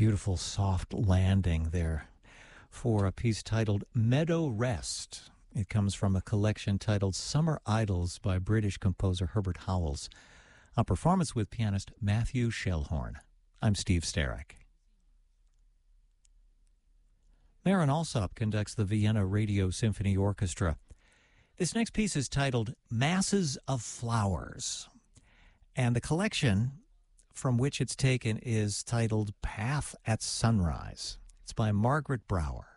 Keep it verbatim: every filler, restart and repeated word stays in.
Beautiful soft landing there for a piece titled Meadow Rest. It comes from a collection titled Summer Idyls by British composer Herbert Howells. A performance with pianist Matthew Schellhorn. I'm Steve Starek. Marin Alsop conducts the Vienna Radio Symphony Orchestra. This next piece is titled Masses of Flowers, and the collection from which it's taken is titled Path at Sunrise. It's by Margaret Brower.